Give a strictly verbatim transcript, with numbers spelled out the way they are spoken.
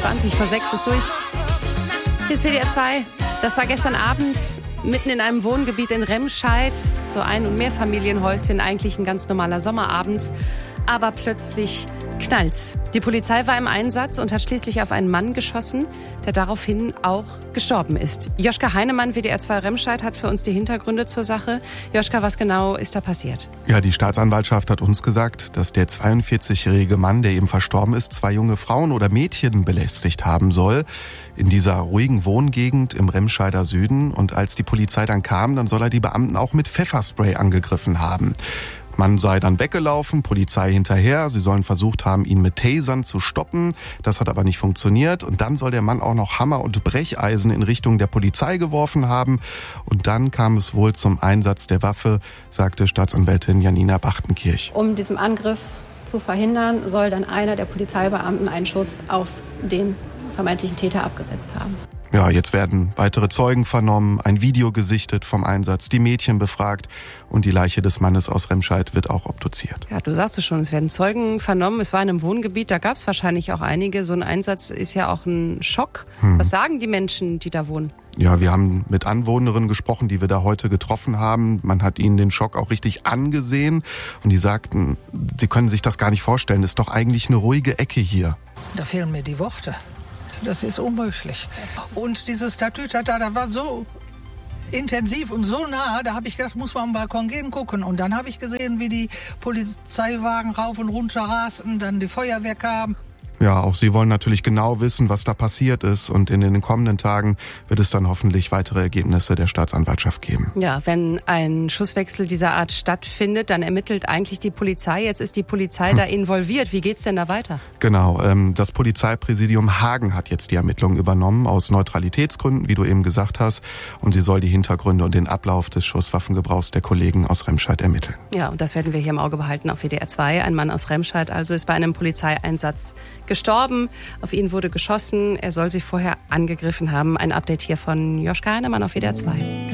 zwanzig vor sechs ist durch. Hier ist W D R zwei. Das war gestern Abend mitten in einem Wohngebiet in Remscheid. So ein- und Mehrfamilienhäuschen, eigentlich ein ganz normaler Sommerabend. Aber plötzlich knallt's. Die Polizei war im Einsatz und hat schließlich auf einen Mann geschossen, der daraufhin auch gestorben ist. Joschka Heinemann, W D R zwei Remscheid, hat für uns die Hintergründe zur Sache. Joschka, was genau ist da passiert? Ja, die Staatsanwaltschaft hat uns gesagt, dass der zweiundvierzigjährige Mann, der eben verstorben ist, zwei junge Frauen oder Mädchen belästigt haben soll. In dieser ruhigen Wohngegend im Remscheider Süden. Und als die Polizei dann kam, dann soll er die Beamten auch mit Pfefferspray angegriffen haben. Man sei dann weggelaufen, Polizei hinterher. Sie sollen versucht haben, ihn mit Tasern zu stoppen. Das hat aber nicht funktioniert. Und dann soll der Mann auch noch Hammer und Brecheisen in Richtung der Polizei geworfen haben. Und dann kam es wohl zum Einsatz der Waffe, sagte Staatsanwältin Janina Bachtenkirch. Um diesen Angriff zu verhindern, soll dann einer der Polizeibeamten einen Schuss auf den vermeintlichen Täter abgesetzt haben. Ja, jetzt werden weitere Zeugen vernommen, ein Video gesichtet vom Einsatz, die Mädchen befragt und die Leiche des Mannes aus Remscheid wird auch obduziert. Ja, du sagst es schon, es werden Zeugen vernommen. Es war in einem Wohngebiet, da gab es wahrscheinlich auch einige. So ein Einsatz ist ja auch ein Schock. Hm. Was sagen die Menschen, die da wohnen? Ja, wir haben mit Anwohnerinnen gesprochen, die wir da heute getroffen haben. Man hat ihnen den Schock auch richtig angesehen und die sagten, sie können sich das gar nicht vorstellen. Das ist doch eigentlich eine ruhige Ecke hier. Da fehlen mir die Worte. Das ist unmöglich. Und dieses Tatütata, da war so intensiv und so nah, da habe ich gedacht, muss man am Balkon gehen, gucken. Und dann habe ich gesehen, wie die Polizeiwagen rauf und runter rasten, dann die Feuerwehr kam. Ja, auch sie wollen natürlich genau wissen, was da passiert ist. Und in den kommenden Tagen wird es dann hoffentlich weitere Ergebnisse der Staatsanwaltschaft geben. Ja, wenn ein Schusswechsel dieser Art stattfindet, dann ermittelt eigentlich die Polizei. Jetzt ist die Polizei hm. da involviert. Wie geht's denn da weiter? Genau, ähm, das Polizeipräsidium Hagen hat jetzt die Ermittlungen übernommen, aus Neutralitätsgründen, wie du eben gesagt hast. Und sie soll die Hintergründe und den Ablauf des Schusswaffengebrauchs der Kollegen aus Remscheid ermitteln. Ja, und das werden wir hier im Auge behalten auf W D R zwei. Ein Mann aus Remscheid also ist bei einem Polizeieinsatz gestorben. Auf ihn wurde geschossen. Er soll sich vorher angegriffen haben. Ein Update hier von Joschka Heinemann auf W D R zwei.